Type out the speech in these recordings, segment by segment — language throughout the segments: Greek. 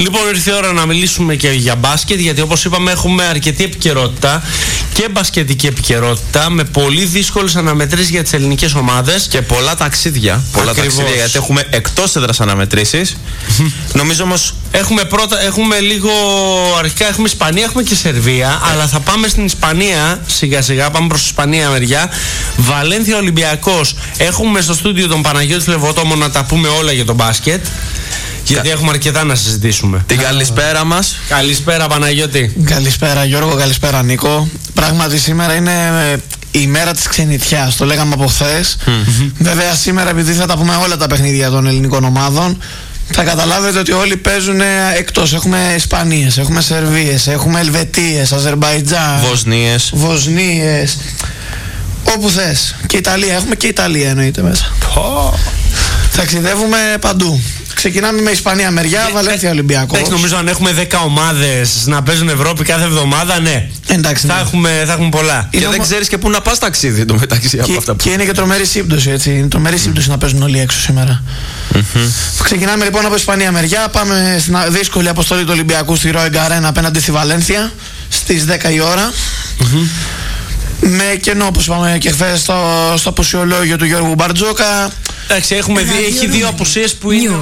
Λοιπόν, ήρθε η ώρα να μιλήσουμε και για μπάσκετ, γιατί όπως είπαμε έχουμε αρκετή επικαιρότητα και μπασκετική επικαιρότητα με πολύ δύσκολες αναμετρήσεις για τις ελληνικές ομάδες. Και πολλά ταξίδια. Πολλά ταξίδια, γιατί έχουμε εκτός έδρας αναμετρήσεις. Νομίζω όμως έχουμε λίγο. Αρχικά έχουμε Ισπανία, έχουμε και Σερβία. Αλλά θα πάμε στην Ισπανία σιγά σιγά. Πάμε προς Ισπανία μεριά. Βαλένθια Ολυμπιακός. Έχουμε στο στούντιο τον Παναγιώτη Φλεβοτόμο να τα πούμε όλα για τον μπάσκετ. Γιατί έχουμε αρκετά να συζητήσουμε. Την καλησπέρα μας. Καλησπέρα Παναγιώτη. Καλησπέρα Γιώργο, καλησπέρα Νίκο. Πράγματι σήμερα είναι η μέρα της ξενιτιάς, το λέγαμε από χθες. Βέβαια σήμερα, επειδή θα τα πούμε όλα τα παιχνίδια των ελληνικών ομάδων, θα καταλάβετε ότι όλοι παίζουν εκτός. Έχουμε Ισπανίες, έχουμε Σερβίες, έχουμε Ελβετίες, Αζερμπαϊτζάν, Βοσνίες, όπου θες. Και Ιταλία, έχουμε και Ιταλία εννοείται μέσα. Ταξιδεύουμε παντού. Ξεκινάμε με Ισπανία μεριά, Βαλένθια Ολυμπιακός. Εντάξει, νομίζω αν έχουμε 10 ομάδες να παίζουν Ευρώπη κάθε εβδομάδα, ναι. Εντάξει, θα έχουμε πολλά. Και δεν ξέρεις και πού να πας ταξίδι το μεταξύ από αυτά που. Και είναι και τρομερή σύμπτωση, έτσι. Είναι τρομερή σύμπτωση να παίζουν όλοι έξω σήμερα. Ξεκινάμε λοιπόν από Ισπανία μεριά. Πάμε στην δύσκολη αποστολή του Ολυμπιακού στη Ροε Γκαρένα απέναντι στη Βαλένθια στις 10 η ώρα. Με κενό, όπως είπαμε και χθες, στο απουσιολόγιο του Γιώργου Μπαρτζόκα. Εντάξει, έχει δύο απουσίες που είναι.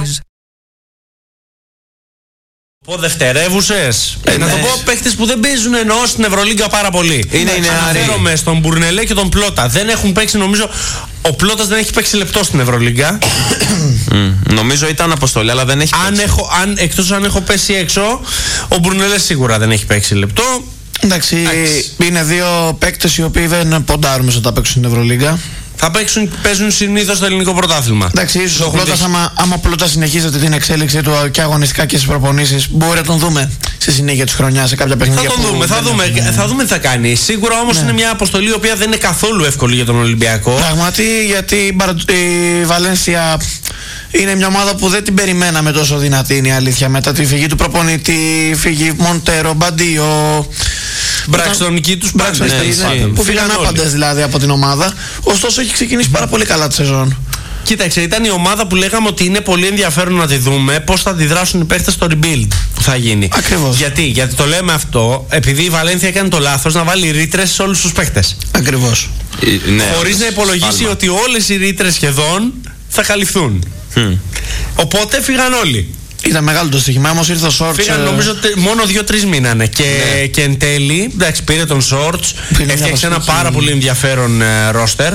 Πω δευτερεύουσες. Να το πω παίχτες που δεν παίζουν εννοώ στην Ευρωλίγκα πάρα πολύ. Αναφέρομαι στον Μπουρνελέ και τον Πλότα. Δεν έχουν παίξει, νομίζω. Ο Πλότας δεν έχει παίξει λεπτό στην Ευρωλίγκα. Νομίζω ήταν αποστολή, αλλά δεν έχει παίξει. Εκτός αν έχω πέσει έξω, ο Μπουρνελέ σίγουρα δεν έχει παίξει λεπτό. Εντάξει, είναι δύο παίκτες οι οποίοι δεν ποντάρουμε στο να παίξουν στην Ευρωλίγκα. Παίζουν συνήθως στο ελληνικό πρωτάθλημα. Εντάξει, ίσως ο Πλώτας, άμα Πλώτας συνεχίζεται την εξέλιξη του και αγωνιστικά και στις προπονήσεις, μπορεί να τον δούμε στη συνέχεια της χρονιάς σε κάποια παιχνίδια. Θα δούμε τι θα κάνει. Σίγουρα όμως είναι μια αποστολή η οποία δεν είναι καθόλου εύκολη για τον Ολυμπιακό. Πράγματι, γιατί η Βαλένθια είναι μια ομάδα που δεν την περιμέναμε τόσο δυνατή, είναι η αλήθεια. Μετά τη φυγή του προπονητή, φυγή Μοντέρο, Μπαντίο, Μπράξτονικοί τους πάντες, που φύγαν άπαντες δηλαδή από την ομάδα. Ωστόσο έχει ξεκινήσει πάρα πολύ καλά τη σεζόν. Κοίταξε, ήταν η ομάδα που λέγαμε ότι είναι πολύ ενδιαφέρον να τη δούμε πώς θα αντιδράσουν οι παίχτες στο rebuild που θα γίνει. Ακριβώς. Γιατί το λέμε αυτό, επειδή η Βαλένθια έκανε το λάθος να βάλει ρήτρες σε όλους τους παίχτες. Ακριβώς. Χωρίς να υπολογίσει ότι όλες οι ρήτρες σχεδόν θα καλυφθούν. Οπότε φύγαν όλοι. Ήταν μεγάλο το στοίχημα, όμως ήρθε ο Σόρτς. Φύγαν νομίζω μόνο 2-3 μήνανε. Και εν τέλει, εντάξει, πήρε τον Σόρτς, έφτιαξε ένα πάρα πολύ ενδιαφέρον ρόστερ.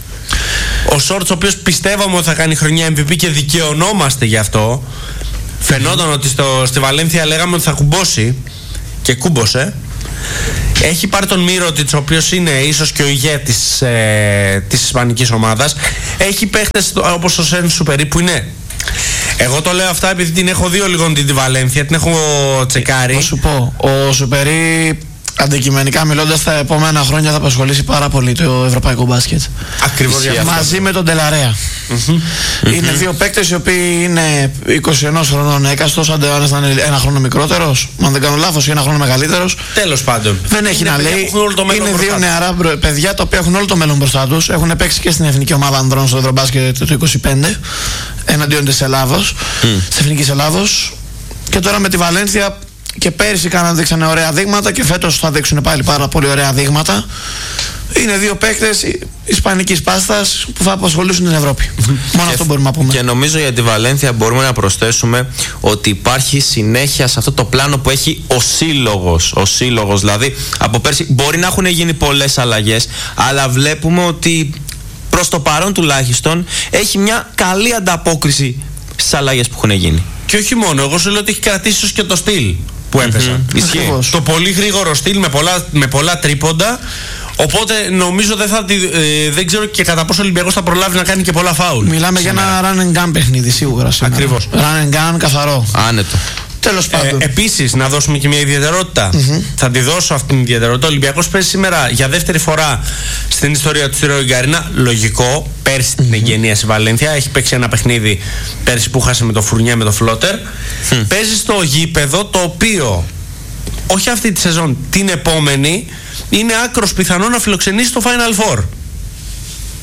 Ο Σόρτς, ο οποίος πιστεύαμε ότι θα κάνει χρονιά MVP και δικαιωνόμαστε γι' αυτό. Φαινόταν ότι στη Βαλένθια λέγαμε ότι θα κουμπώσει και κούμπωσε. Έχει πάρει τον Μύρωτιτς, ο οποίος είναι ίσως και ο ηγέτης της ισπανικής ομάδας. Έχει παίχτες όπως ο Σεν Σουπερί που είναι. Εγώ το λέω αυτά επειδή την έχω δει λίγο τη Βαλένθια, την έχω τσεκάρει. Θα σου πω, ο Σουπερί αντικειμενικά μιλώντας τα επόμενα χρόνια θα απασχολήσει πάρα πολύ το ευρωπαϊκό μπάσκετ. Ακριβώς για αυτό. Μαζί με τον Τελαρέα. Είναι δύο παίκτες οι οποίοι είναι 21 χρονών έκαστος, αν ήταν ένα χρόνο μικρότερος, αν δεν κάνω λάθος, ή ένα χρόνο μεγαλύτερος. Τέλος πάντων. Δεν έχει να λέει. Είναι δύο νεαρά παιδιά τα οποία έχουν όλο το μέλλον μπροστά τους. Έχουν παίξει και στην εθνική ομάδα ανδρών στο Ευρωμπάσκετ το 25 εναντίον της Ελλάδος, της εθνικής Ελλάδος. Και τώρα με τη Βαλένθια. Και πέρυσι δείξανε ωραία δείγματα και φέτος θα δείξουν πάλι πάρα πολύ ωραία δείγματα. Είναι δύο παίκτες ισπανικής πάστας που θα απασχολήσουν την Ευρώπη. Μόνο αυτό μπορούμε να πούμε. Και νομίζω για τη Βαλένθια μπορούμε να προσθέσουμε ότι υπάρχει συνέχεια σε αυτό το πλάνο που έχει ο σύλλογος. Ο σύλλογος δηλαδή από πέρσι μπορεί να έχουν γίνει πολλές αλλαγές, αλλά βλέπουμε ότι προς το παρόν τουλάχιστον έχει μια καλή ανταπόκριση στις αλλαγές που έχουν γίνει. Και όχι μόνο, εγώ σου λέω ότι έχει κρατήσει ίσως και το στυλ που έπαιζαν. Το πολύ γρήγορο στυλ με πολλά τρίποντα. Οπότε νομίζω δεν ξέρω και κατά πόσο ο Ολυμπιακός θα προλάβει να κάνει και πολλά φάουλ. Μιλάμε για ένα run and gun παιχνίδι σίγουρα. Ακριβώς. Run and gun καθαρό. Άνετο. Τέλος πάντων. Επίσης, να δώσουμε και μια ιδιαιτερότητα. Θα τη δώσω αυτή την ιδιαιτερότητα. Ο Ολυμπιακός παίζει σήμερα για δεύτερη φορά στην ιστορία του στη Ροε Γκαρένα. Λογικό. Πέρσι την εγγενία στη Βαλένθια. Έχει παίξει ένα παιχνίδι πέρσι που χάσε με το Φουρνιέ με το Φλότερ. Παίζει στο γήπεδο το οποίο, όχι αυτή τη σεζόν, την επόμενη, είναι άκρος πιθανό να φιλοξενήσει το Final Four.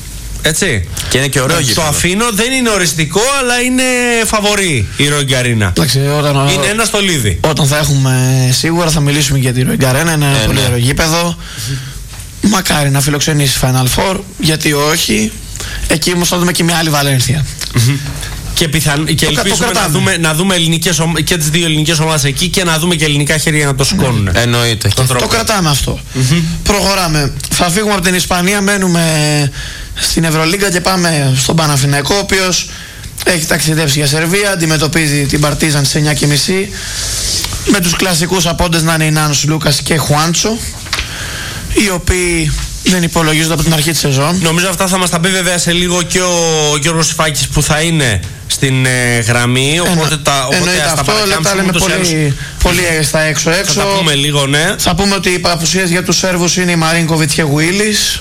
Έτσι. Και είναι και ωραίο γήπεδο. Το αφήνω, δεν είναι οριστικό, αλλά είναι φαβορί η Ρόγκη Αρίνα. Είναι ένα στολίδι. Όταν θα έχουμε σίγουρα θα μιλήσουμε για τη Ρόγκη Αρίνα. Είναι ένα πολύ ωραίο γήπεδο. Μακάρι να φιλοξενήσει Final Four, γιατί όχι. Εκεί όμως θα δούμε και μια άλλη Βαλένθια. Και ελπίζουμε να δούμε και τις δύο ελληνικές ομάδες εκεί και να δούμε και ελληνικά χέρια να το σηκώνουν. Εννοείται. Το κρατάμε αυτό. Προχωράμε. Θα φύγουμε από την Ισπανία, μένουμε στην Ευρωλίγκα και πάμε στον Παναθηναϊκό, ο οποίος έχει ταξιδέψει για Σερβία, αντιμετωπίζει την Παρτίζαν στις 9:30 με τους κλασικούς απόντες να είναι οι Νάνος Λούκας και Χουάντσο, οι οποίοι δεν υπολογίζονται από την αρχή της σεζόν. Νομίζω αυτά θα μας τα πει βέβαια σε λίγο και ο Γιώργος Σιφάκης που θα είναι στην γραμμή. Οπότε ας τα λέμε πολύ στα έξω. Θα τα πούμε λίγο, ναι. Θα πούμε ότι οι απουσίες για τους Σέρβους είναι η Μαρίνκοβιτ και Γουίλης.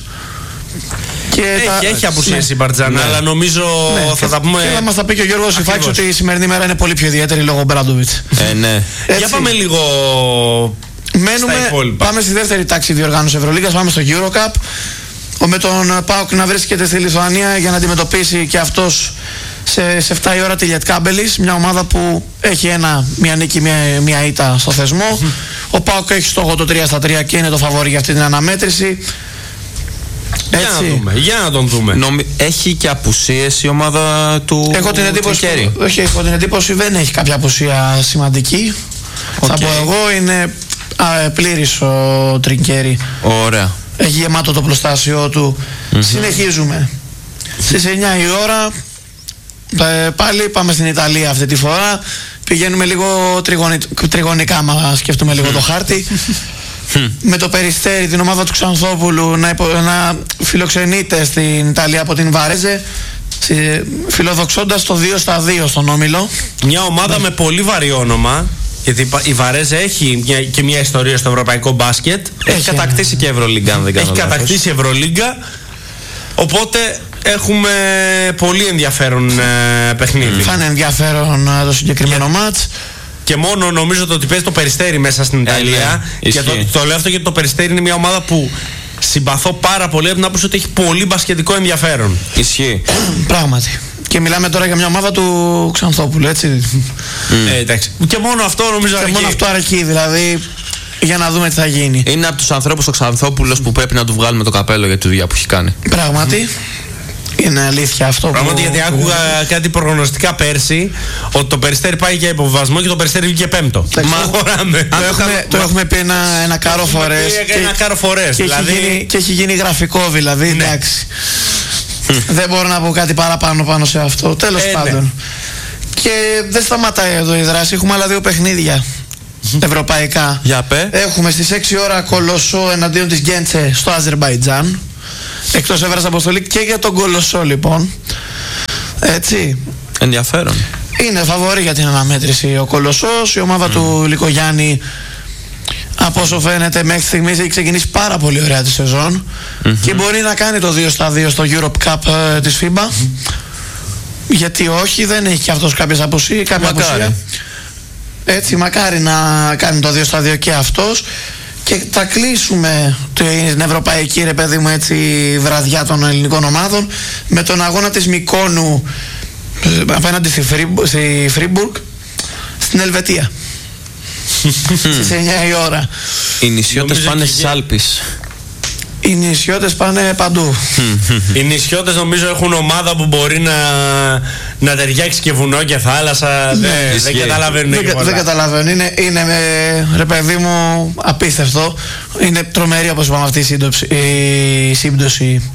Έχει απουσίες η Παρτιζάν, αλλά νομίζω θα τα πούμε. Και θα μας τα πει και ο Γιώργος Σιφάκης ότι η σημερινή μέρα είναι πολύ πιο ιδιαίτερη λόγω Μπράντοβιτς. Ναι. Για πάμε λίγο. Πάμε στη δεύτερη τάξη διοργάνωση Ευρωλίγκας, πάμε στο EuroCup. Με τον ΠΑΟΚ να βρίσκεται στη Λιθουανία για να αντιμετωπίσει και αυτός σε 7 η ώρα τη Λιετκάμπελης, μια ομάδα που έχει μια νίκη, μια ήττα στο θεσμό. Ο ΠΑΟΚ έχει στόχο το 3-3 και είναι το φαβόρι για αυτή την αναμέτρηση. Για να τον δούμε. Έχει και απουσίες η ομάδα του Τρικέρι. Έχω την εντύπωση δεν έχει κάποια απουσία σημαντική. Θα πω εγώ, είναι πλήρης ο Τρικέρι. Ωραία. Έχει γεμάτο το πλωστάσιο του. Συνεχίζουμε. Στις 9 η ώρα πάλι πάμε στην Ιταλία αυτή τη φορά. Πηγαίνουμε λίγο τριγωνικά, μα σκεφτούμε λίγο το χάρτη. Με το Περιστέρι, την ομάδα του Ξανθόπουλου, να φιλοξενείται στην Ιταλία από την Βαρέζε, φιλοδοξώντας το 2-2 στον όμιλο. Μια ομάδα με πολύ βαρύ όνομα, γιατί η Βαρέζε έχει και μια ιστορία στο ευρωπαϊκό μπάσκετ. Έχει κατακτήσει και Ευρωλίγκα, αν δεν κάνω λάθος. Έχει κατακτήσει Ευρωλίγκα. Οπότε έχουμε πολύ ενδιαφέρον παιχνίδι. Θα είναι ενδιαφέρον το συγκεκριμένο μάτς. Και μόνο νομίζω ότι παίζει το Περιστέρι μέσα στην Ιταλία. Και το λέω αυτό γιατί το Περιστέρι είναι μια ομάδα που συμπαθώ πάρα πολύ από την άποψη ότι έχει πολύ μπασκετικό ενδιαφέρον. Ισχύει. Πράγματι. Και μιλάμε τώρα για μια ομάδα του Ξανθόπουλου, έτσι. Εντάξει. Και μόνο αυτό νομίζω αρκεί. Και μόνο αυτό αρκεί, δηλαδή, για να δούμε τι θα γίνει. Είναι από τους ανθρώπους ο Ξανθόπουλος που πρέπει να του βγάλουμε το καπέλο για τη δουλειά που έχει κάνει. Πράγματι. Είναι αλήθεια αυτό. Πράγματι, γιατί άκουγα κάτι προγνωστικά πέρσι ότι το Περιστέρι πάει για υποβιβασμό και το Περιστέρι βγήκε πέμπτο. Το έχουμε πει ένα κάρο φορές. Και έχει γίνει γραφικό, δηλαδή. Εντάξει. Δεν μπορώ να πω κάτι παραπάνω πάνω σε αυτό. Τέλος πάντων. Και δεν σταματάει εδώ η δράση. Έχουμε άλλα δύο παιχνίδια ευρωπαϊκά. Έχουμε στις 6 ώρα Κολοσσό εναντίον της Γκέντσε στο Αζερμπαϊτζάν. Εκτός έδρας αποστολή και για τον Κολοσσό, λοιπόν. Έτσι. Ενδιαφέρον. Είναι φαβορί για την αναμέτρηση ο Κολοσσός. Η ομάδα του Λικογιάννη, από όσο φαίνεται, μέχρι στιγμής έχει ξεκινήσει πάρα πολύ ωραία τη σεζόν. Και μπορεί να κάνει το 2-2 στο Europe Cup της FIBA. Γιατί όχι, δεν έχει και αυτός κάποια απουσία. Έτσι, μακάρι να κάνει το 2-2 και αυτός. Και θα κλείσουμε την ευρωπαϊκή, ρε παιδί μου, έτσι, βραδιά των ελληνικών ομάδων με τον αγώνα της Μικόνου απέναντι στη Φρίμπουργκ στην Ελβετία. Στις 9 η ώρα. Οι νησιώτες πάνε στις Άλπεις. Οι νησιώτες πάνε παντού. Οι νησιώτες νομίζω έχουν ομάδα που μπορεί να ταιριάξει και βουνό και θάλασσα. Δεν καταλαβαίνουν. Δεν καταλαβαίνουν. Είναι ρε παιδί μου, απίστευτο. Είναι τρομερή, όπως είπαμε, αυτή η σύμπτωση.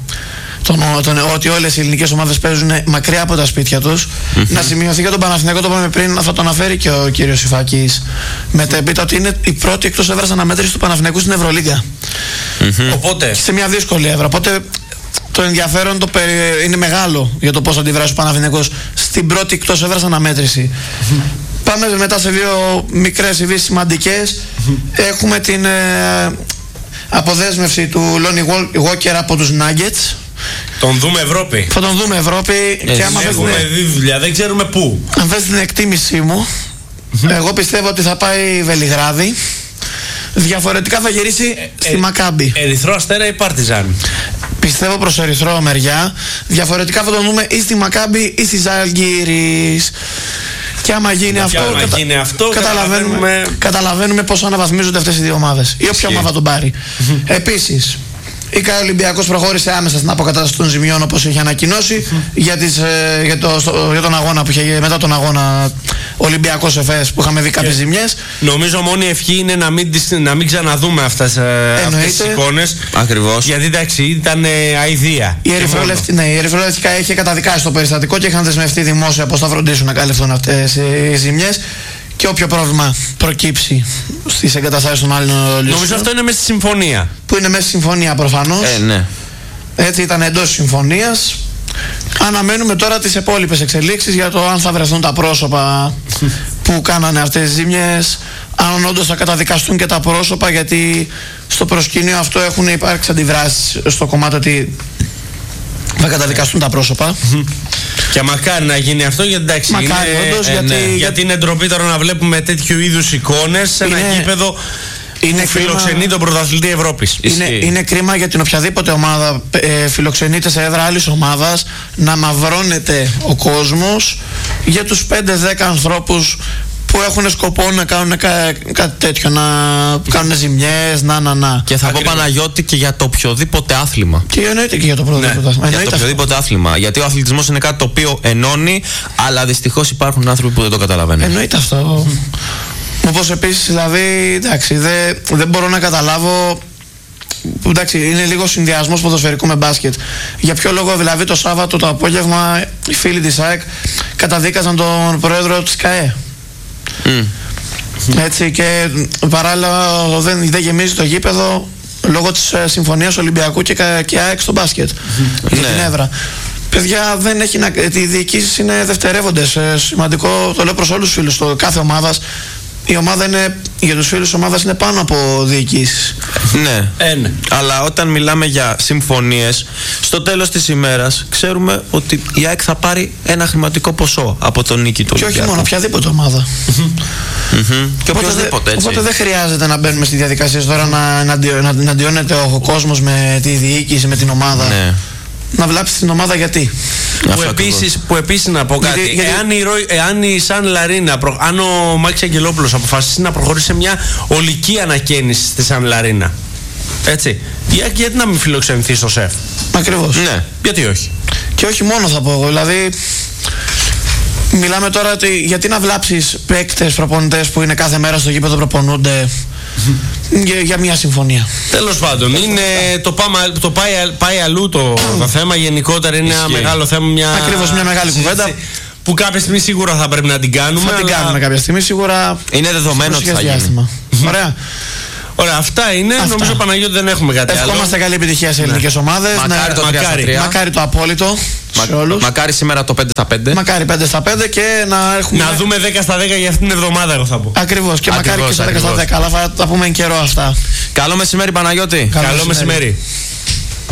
Ότι όλες οι ελληνικές ομάδες παίζουν μακριά από τα σπίτια τους. Να σημειωθεί για τον Παναθηναϊκό, το είπαμε πριν, θα το αναφέρει και ο κύριος Σιφάκης μετέπειτα, ότι είναι η πρώτη εκτός έδρας αναμέτρηση του Παναθηναϊκού στην Ευρωλίγκα. Οπότε σε μια δύσκολη έδρα. Οπότε το ενδιαφέρον είναι μεγάλο για το πώς θα αντιδράσει ο Παναθηναϊκός στην πρώτη εκτός έδρας αναμέτρηση. Πάμε μετά σε δύο μικρές ειδήσεις σημαντικές. Έχουμε την αποδέσμευση του Λόνι Walker από τους Nuggets. Τον δούμε Ευρώπη. Θα τον δούμε Ευρώπη. Και άμα έχουμε δει δουλειά, δεν ξέρουμε πού. Αν θες την εκτίμησή μου, εγώ πιστεύω ότι θα πάει Βελιγράδι. Διαφορετικά θα γυρίσει στη Μακάμπι. Ερυθρό Αστέρα ή Πάρτιζαν? πιστεύω προς ερυθρό μεριά. Διαφορετικά θα το δούμε ή στη Μακάμπι ή στη Ζαλγκίρις. Και άμα γίνει αυτό, καταλαβαίνουμε πώς αναβαθμίζονται αυτές οι δύο ομάδες. Ή όποια ομάδα τον πάρει. Επίσης, η ΚΑΕ Ολυμπιακός προχώρησε άμεσα στην αποκατάσταση των ζημιών όπως είχε ανακοινώσει για τον αγώνα που είχε μετά τον αγώνα Ολυμπιακός ΕΦΕΣ που είχαμε δει κάποιες ζημιές. Νομίζω μόνη ευχή είναι να μην ξαναδούμε αυτές τις εικόνες. Ακριβώς. Γιατί εντάξει ήταν αηδία. Η Ερυθρολευκή είχε καταδικάσει το περιστατικό και είχαν δεσμευτεί δημόσια πως θα φροντίσουν να καλυφθούν αυτές οι ζημιές. Και όποιο πρόβλημα προκύψει στις εγκαταστάσεις των άλλων λύσεων. Νομίζω αυτό είναι μέσα στη συμφωνία. Που είναι μέσα στη συμφωνία προφανώς. Ναι. Έτσι ήταν εντός της συμφωνίας. Αναμένουμε τώρα τις υπόλοιπες εξελίξεις για το αν θα βρεθούν τα πρόσωπα που κάνανε αυτές τις ζημιές, αν όντως θα καταδικαστούν και τα πρόσωπα, γιατί στο προσκήνιο αυτό έχουν υπάρξει αντιδράσεις στο κομμάτι ότι θα καταδικαστούν τα πρόσωπα. Και μακάρι να γίνει αυτό, γιατί εντάξει, γιατί είναι ντροπή να βλέπουμε τέτοιου είδους εικόνες σε ένα γήπεδο που φιλοξενεί τον πρωταθλητή Ευρώπης. Είναι κρίμα για την οποιαδήποτε ομάδα φιλοξενείται σε έδρα άλλης ομάδας να μαυρώνεται ο κόσμος για τους 5-10 ανθρώπους που έχουν σκοπό να κάνουν κάτι τέτοιο, να κάνουν ζημιές, Και θα πω, Παναγιώτη, και για το οποιοδήποτε άθλημα. Και εννοείται και για το οποιοδήποτε άθλημα. Για το οποιοδήποτε άθλημα. Γιατί ο αθλητισμός είναι κάτι το οποίο ενώνει, αλλά δυστυχώς υπάρχουν άνθρωποι που δεν το καταλαβαίνουν. Εννοείται αυτό. Όπως επίσης, δηλαδή, εντάξει, δεν μπορώ να καταλάβω. Εντάξει, είναι λίγο συνδυασμός ποδοσφαιρικού με μπάσκετ. Για ποιο λόγο δηλαδή το Σάββατο το απόγευμα οι φίλοι της ΑΕΚ καταδίκαζαν τον πρόεδρο της ΚΑΕ. Έτσι, και παράλληλα δεν γεμίζει το γήπεδο λόγω της συμφωνίας Ολυμπιακού και ΑΕΚ στο μπάσκετ για την έδρα. Παιδιά, δεν έχει οι διοικήσεις είναι δευτερεύοντες. Σημαντικό, το λέω προς όλους τους φίλους κάθε ομάδας. Η ομάδα είναι, για τους φίλους της ομάδας είναι πάνω από διοικήσεις. Ναι. Αλλά όταν μιλάμε για συμφωνίες, στο τέλος της ημέρας ξέρουμε ότι η ΑΕΚ θα πάρει ένα χρηματικό ποσό από τον νίκη του Ολυμπιακού. Και όχι μόνο, οποιαδήποτε ομάδα. Και οποιοδήποτε, έτσι. Οπότε δεν χρειάζεται να μπαίνουμε στη διαδικασία τώρα να αντιώνεται ο κόσμος με τη διοίκηση, με την ομάδα. Ναι. Να βλάψει την ομάδα γιατί. Που επίσης να πω κάτι. Εάν η Σαν Λαρίνα, αν ο Μάκης Αγγελόπουλος αποφασίσει να προχωρήσει σε μια ολική ανακαίνιση στη Σαν Λαρίνα, έτσι, γιατί να μην φιλοξενηθεί στο ΣΕΦ? Ακριβώς. Ναι. Γιατί όχι? Και όχι μόνο, θα πω εγώ. Δηλαδή, μιλάμε τώρα ότι γιατί να βλάψεις παίκτες, προπονητές που είναι κάθε μέρα στο γήπεδο, προπονούνται για μια συμφωνία. Τέλος πάντων, το πάει αλλού το θέμα. Γενικότερα είναι ένα μεγάλο θέμα. Ακριβώς, μια μεγάλη κουβέντα που κάποια στιγμή σίγουρα θα πρέπει να την κάνουμε. Θα την κάνουμε κάποια στιγμή, σίγουρα. Είναι δεδομένο ότι θα γίνει. Ωραία, αυτά είναι. Νομίζω, Παναγιώτη, δεν έχουμε κάτι άλλο. Ευχόμαστε καλή επιτυχία σε ελληνικές ομάδες. Μακάρι το απόλυτο σε όλους. Μακάρι σήμερα το 5-5. Μακάρι 5-5 και να έχουμε. Να δούμε 10-10 για αυτήν την εβδομάδα, εγώ θα πω. Ακριβώς, και μακάρι και στα 10-10. Αλλά θα τα πούμε εν καιρό αυτά. Καλό μεσημέρι, Παναγιώτη. Καλό μεσημέρι.